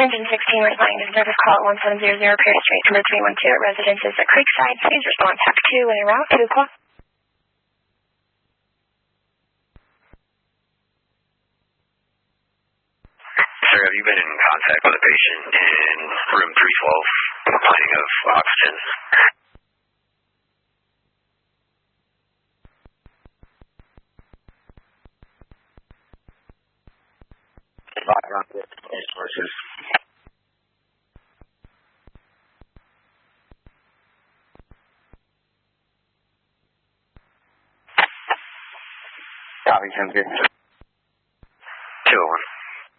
Engine 16 responding to service call at 1700 Pierce Street, number 312 at Residences at Creekside. Please respond TAC 2 when en route to call. Sir, have you been in contact with a patient in room 312 complaining of oxygen? Resources. Copy, sounds good.